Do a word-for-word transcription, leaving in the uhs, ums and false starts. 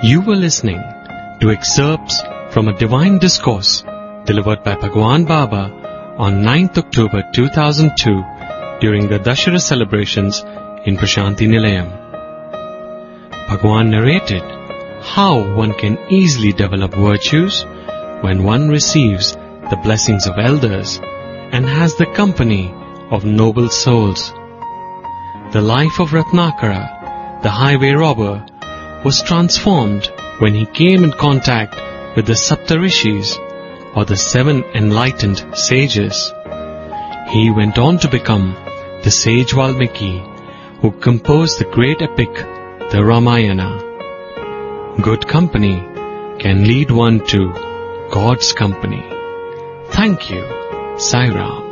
You were listening to excerpts from a divine discourse delivered by Bhagwan Baba on ninth October two thousand two during the Dashera celebrations in Prashanti Nilayam. Bhagwan narrated how one can easily develop virtues when one receives the blessings of elders and has the company of noble souls. The life of Ratnakara, the highway robber, was transformed when he came in contact with the Saptarishis, or the seven enlightened sages. He went on to become the sage Valmiki, who composed the great epic, the Ramayana. Good company can lead one to God's company. Thank you. Sai Ram.